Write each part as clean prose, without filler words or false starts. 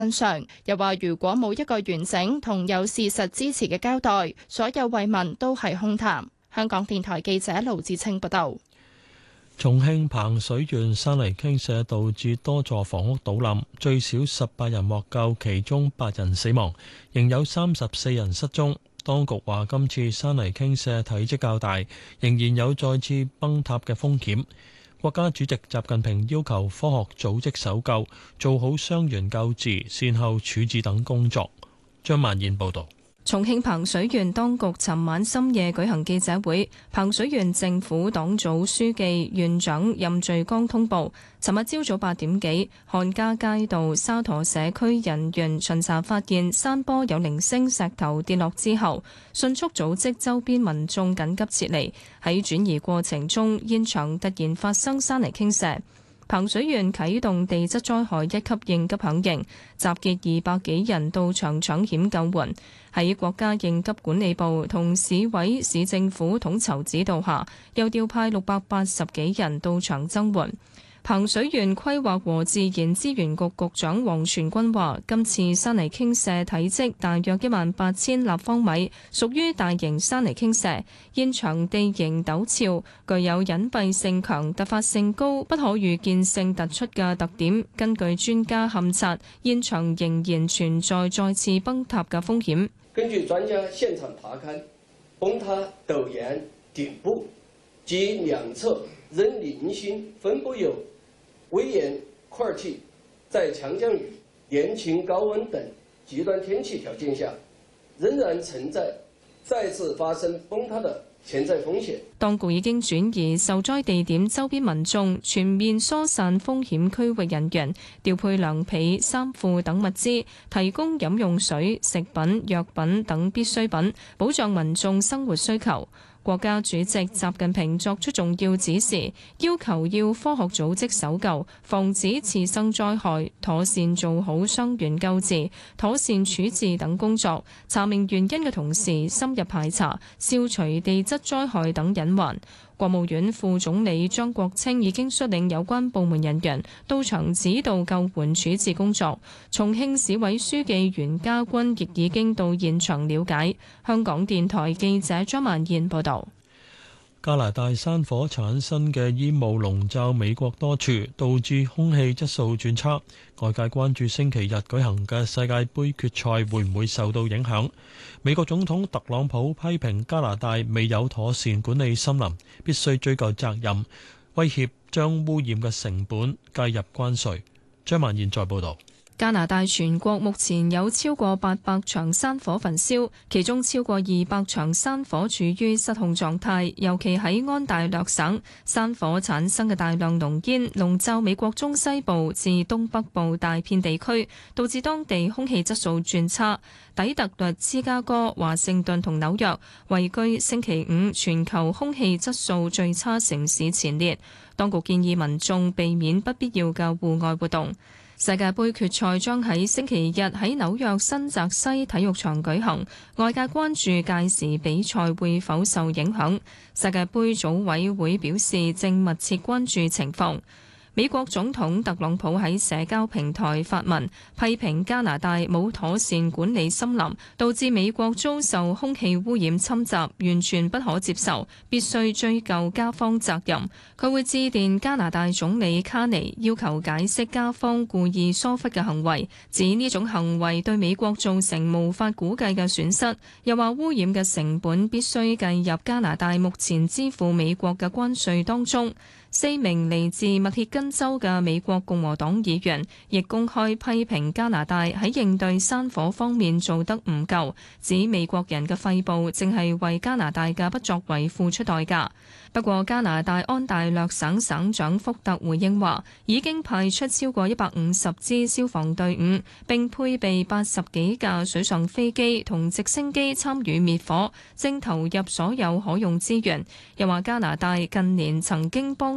上。又話如果冇一個完整同有事實支持嘅交代，所有慰問都係空談。香港電台記者盧志清報道。 重慶彭水縣山泥傾瀉導致多座房屋倒冧，最少18人獲救，其中8人死亡，仍有34人失蹤。當局話今次山泥傾瀉體積較大，仍然有再次崩塌嘅風險。國家主席習近平要求科學組織搜救，做好傷員救治、善後處置等工作。張曼燕報導。 重慶彭水縣當局尋晚深夜舉行記者會，彭水縣政府黨組書記、縣長任序剛通報，尋日朝早8點幾，漢家街道沙陀社區人員巡查發現山坡有零星石頭跌落之後，迅速組織周邊民眾緊急撤離。喺轉移過程中，現場突然發生山泥傾瀉。彭水縣啟動地質災害1級應急響應，集結200幾人到場搶險救援。喺國家應急管理部同市委市政府統籌指導下，又調派680幾人到場增援。彭水縣規劃和自然資源局局長王全軍話：今次山泥傾瀉體積大約18000立方米，屬於大型山泥傾瀉，現場地形陡峭，具有隱蔽性強、突發性高、不可預見性突出嘅特點。根據專家勘察，現場仍然存在再次崩塌嘅風險。 根據專家現場爬勘，崩塌陡巖頂部及兩側仍零星分布有危岩塊體，在強降雨、年晴高溫等極端天氣條件下，仍然存在再次發生崩塌的潛在風險。 當局已經轉移受災地點周邊民眾，全面疏散風險區域人員，調配涼被、衫褲等物資，提供飲用水、食品、藥品等必需品，保障民眾生活需求。國家主席習近平作出重要指示，要求要科學組織搜救，防止次生災害，妥善做好傷員救治、妥善處置等工作，查明原因嘅同時，深入排查，消除地質災害等隱患。國務院副總理張國清已經率領有關部門人員到場指導救援處置工作。重慶市委書記袁家軍亦已經到現場了解。香港電台記者張曼燕報道。 加拿大山火產生嘅煙霧籠罩美國多處，導致空氣質素轉差。外界關注星期日舉行嘅世界盃決賽會唔會受到影響。美國總統特朗普批評加拿大未有妥善管理森林，必須追究責任，威脅將污染嘅成本計入關稅。張曼燕再報導。 加拿大全國目前有超過800場山火焚燒，其中超過200場山火處於失控狀態，尤其喺安大略省，山火產生嘅大量濃煙籠罩美國中西部至東北部大片地區，導致當地空氣質素轉差。底特律、芝加哥、華盛頓同紐約位居星期5全球空氣質素最差城市前列。當局建議民眾避免不必要嘅戶外活動。世界盃決賽將喺星期日喺紐約新澤西體育場舉行，外界關注屆時比賽會否受影響。世界盃組委會表示正密切關注情況。美國總統特朗普喺社交平台發文，批評加拿大冇妥善管理森林，導致美國遭受空氣污染侵襲，完全不可接受，必須追究加方責任。佢會致電加拿大總理卡尼，要求解釋加方故意疏忽嘅行為，指呢種行為對美國造成無法估計嘅損失。又話污染嘅成本必須計入加拿大目前支付美國嘅關稅當中。4名嚟自密歇根州嘅美國共和黨議員亦公開批評加拿大喺應對山火方面做得唔夠，指美國人嘅肺部正係為加拿大嘅不作為付出代價。不過加拿大安大略省省長福特回應話，已經派出超過150支消防隊伍，並配備80幾架水上飛機同直升機參與滅火，正投入所有可用資源。又話加拿大近年曾經幫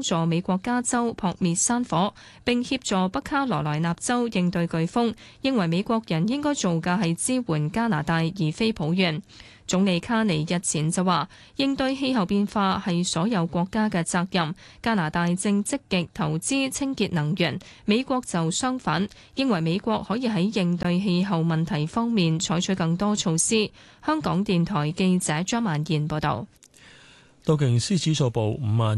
助美國加州撲滅山火，並協助北卡羅來納州應對颶風，認為美國人應該做嘅係支援加拿大而非抱怨。總理卡尼日前就話，應對氣候變化係所有國家嘅責任，加拿大正積極投資清潔能源，美國就相反，認為美國可以喺應對氣候問題方面採取更多措施。香港電台記者張曼燕報道。 道瓊斯指數報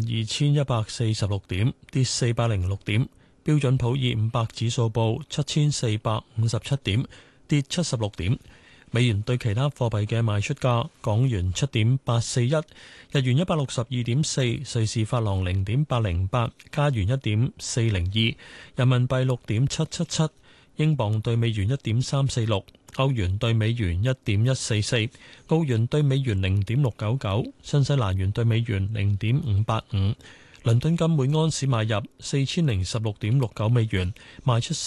52,146點，跌406點；標準普爾500指數報7,457點，跌76點。美元對其他貨幣嘅賣出價：港元7.841，日元162.4，瑞士法郎0.808，加元1.402，人民幣6.777，英鎊對美元1.346，歐元對美元1.144，澳元對美元0.699，新西蘭元對美元0.585。倫敦金每安士買入4016.69美元，賣出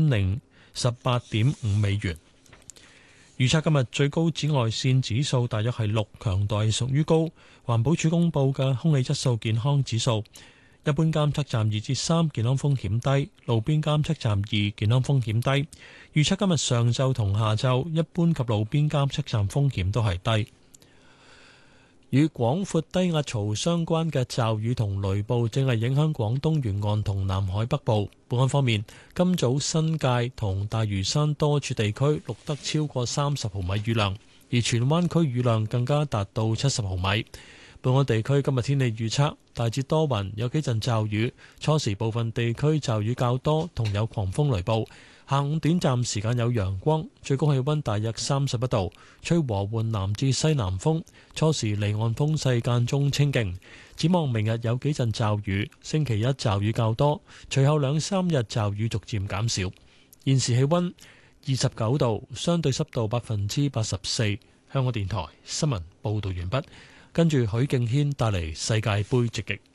4018.5美元。預測今日最高紫外線指數大約係6，強度屬於高。環保署公布嘅空氣質素健康指數，一般監測站2至3，健康風險低；路邊監測站2，健康風險低。預測今日上晝同下晝，一般及路邊監測站風險都係低。與廣闊低壓槽相關嘅驟雨同雷暴正係影響廣東沿岸同南海北部。本港方面，今早新界同大嶼山多處地區錄得超過30毫米雨量，而荃灣區雨量更加達到70毫米。本港地區今日天氣預測大致多雲，有幾陣驟雨，初時部分地區驟雨較多，同有狂風雷暴。下午短暫時間有陽光，最高氣溫大約31度，吹和緩南至西南風，初時離岸風勢間中清勁。展望明日有幾陣驟雨，星期一驟雨較多，隨後2-3日驟雨逐漸減少。現時氣溫29度，相對濕度84%。香港電台新聞報道完畢，跟住許敬軒帶嚟世界盃直擊。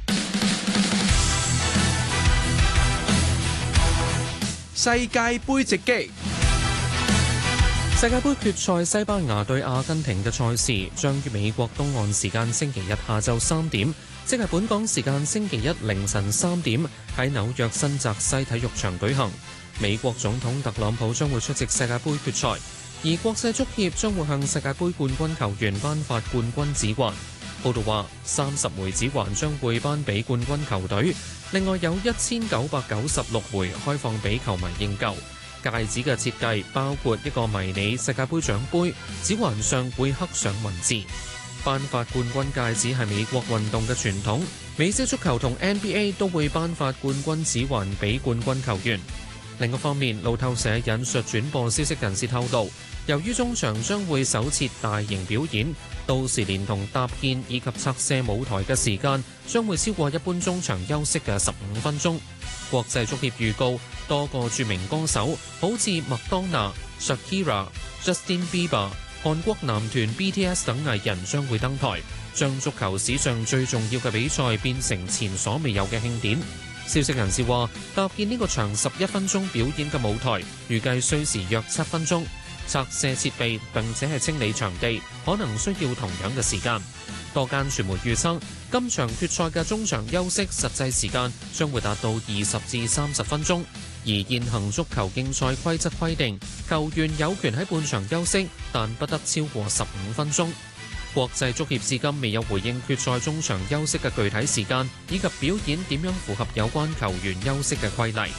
世界盃直擊。世界盃決賽西班牙對阿根廷嘅賽事將於美國東岸時間星期日下晝3點，即係本港時間星期一凌晨3點，喺紐約新澤西體育場舉行。美國總統特朗普將會出席世界盃決賽，而國際足協將會向世界盃冠軍球員頒發冠軍指環。報道話，30枚指環將會頒俾冠軍球隊，另外有1996枚開放俾球迷認購。戒指嘅設計包括一個迷你世界盃獎杯，指環上會刻上文字。頒發冠軍戒指係美國運動嘅傳統，美式足球同 NBA 都會頒發冠軍指環俾冠軍球員。另一方面，路透社引述轉播消息人士透露，由於中場將會首設大型表演，到時連同搭建以及拆卸舞台嘅時間將會超過一般中場休息嘅15分鐘。國際足協預告，多個著名歌手，好似麥當娜、Shakira、Justin Bieber、韓國男團 BTS 等藝人將會登台，將足球史上最重要嘅比賽變成前所未有嘅慶典。消息人士話，搭建呢個長11分鐘表演嘅舞台，預計需時約7分鐘。拆卸設備並且係清理場地，可能需要同樣嘅時間。多間傳媒預測，今場決賽嘅中場休息實際時間將會達到20至30分鐘。而現行足球競賽規則規定，球員有權喺半場休息，但不得超過15分鐘。國際足協至今未有回應決賽中場休息嘅具體時間，以及表演點樣符合有關球員休息嘅規例。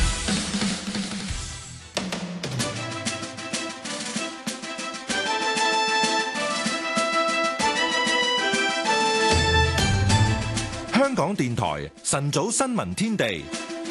香港電台晨早新聞天地，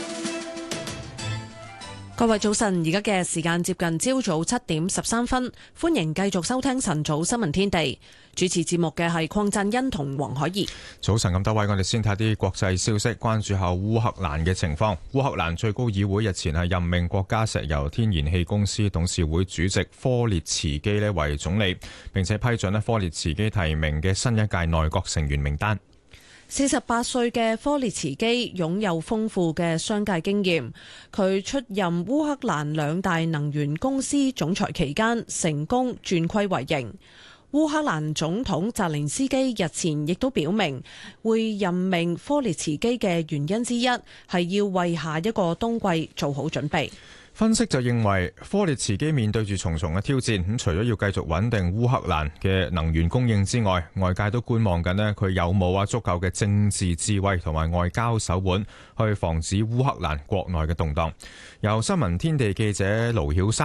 各位早晨，而家嘅時間接近朝早7點13分，歡迎繼續收聽晨早新聞天地。主持節目嘅係鄺振欣同黃海怡。 早晨咁多位，我哋先睇啲國際消息，關注下烏克蘭嘅情況。烏克蘭最高議會日前係任命國家石油天然氣公司董事會主席科列茨基呢為總理，並且批准科列茨基提名嘅新一屆內閣成員名單。 48歲嘅科列茨基擁有豐富嘅商界經驗，佢出任烏克蘭2大能源公司總裁期間，成功轉虧為盈。 烏克蘭總統澤連斯基日前亦都表明，會任命科列茨基嘅原因之一係要為下一個冬季做好準備。 分析就認為，科列茨基面對住重重嘅挑戰，咁除咗要繼續穩定烏克蘭嘅能源供應之外，外界都觀望緊呢佢有冇足夠嘅政治智慧同埋外交手腕去防止烏克蘭國內嘅動盪。由新聞天地記者盧曉珊